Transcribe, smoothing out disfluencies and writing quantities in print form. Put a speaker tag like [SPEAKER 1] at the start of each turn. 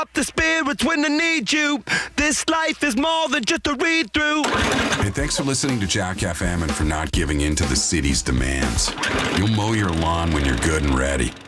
[SPEAKER 1] up the spirits when I need you. This life is more than just a read-through.
[SPEAKER 2] Hey, thanks for listening to Jack FM and for not giving in to the city's demands. You'll mow your lawn when you're good and ready.